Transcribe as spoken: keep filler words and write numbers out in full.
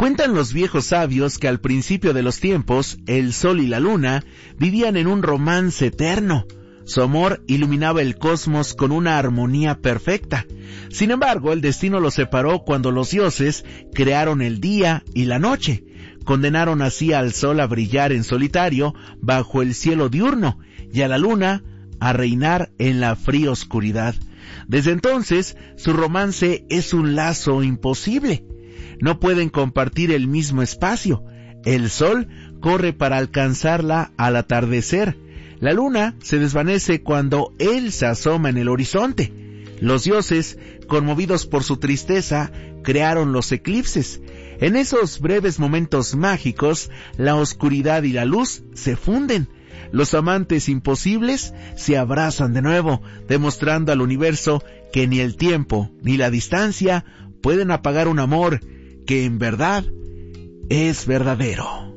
Cuentan los viejos sabios que al principio de los tiempos, el sol y la luna vivían en un romance eterno. Su amor iluminaba el cosmos con una armonía perfecta. Sin embargo, el destino los separó cuando los dioses crearon el día y la noche. Condenaron así al sol a brillar en solitario bajo el cielo diurno y a la luna a reinar en la fría oscuridad. Desde entonces, su romance es un lazo imposible. No pueden compartir el mismo espacio. El sol corre para alcanzarla al atardecer. La luna se desvanece cuando él se asoma en el horizonte. Los dioses, conmovidos por su tristeza, crearon los eclipses. En esos breves momentos mágicos, la oscuridad y la luz se funden. Los amantes imposibles se abrazan de nuevo, demostrando al universo que ni el tiempo ni la distancia pueden apagar un amor que en verdad es verdadero.